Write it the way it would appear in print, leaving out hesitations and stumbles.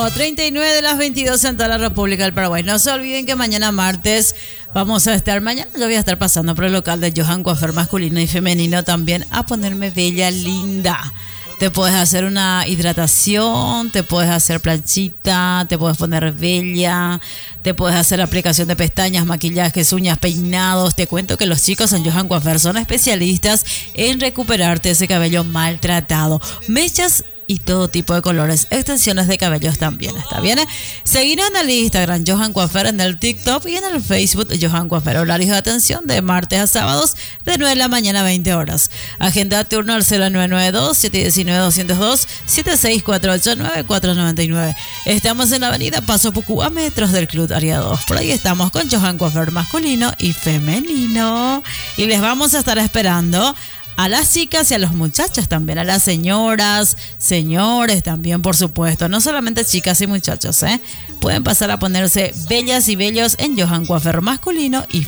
39 de las 22 en toda la República del Paraguay. No se olviden que mañana martes mañana yo voy a estar pasando por el local de Johan Coiffeur masculino y femenino también a ponerme bella, linda. Te puedes hacer una hidratación, te puedes hacer planchita, te puedes poner bella, te puedes hacer aplicación de pestañas, maquillajes, uñas, peinados. Te cuento que los chicos en Johan Coiffeur son especialistas en recuperarte ese cabello maltratado. Mechas y todo tipo de colores, extensiones de cabellos también, ¿está bien? Seguirán en el Instagram Johan Coiffeur, en el TikTok y en el Facebook Johan Coiffeur. Horarios de atención de martes a sábados de 9 de la mañana a 20 horas. Agenda turno al 0992-719-202, 7648-9499. Estamos en la avenida Paso Pucú, a metros del Club Área 2. Por ahí estamos con Johan Coiffeur masculino y femenino. Y les vamos a estar esperando a las chicas y a los muchachos también, a las señoras, señores también, por supuesto. No solamente chicas y muchachos, pueden pasar a ponerse bellas y bellos en Johan Coiffeur masculino y